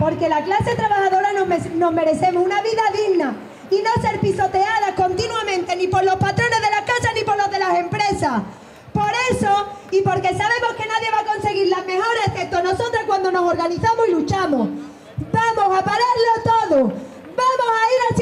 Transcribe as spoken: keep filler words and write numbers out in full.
Porque la clase trabajadora nos, me nos merecemos una vida digna y no ser pisoteadas continuamente ni por los patrones de las casas ni por los de las empresas. Por eso, y porque sabemos que nadie va a conseguir las mejoras excepto nosotras cuando nos organizamos y luchamos. Vamos a pararlo todo. Vamos a ir hacia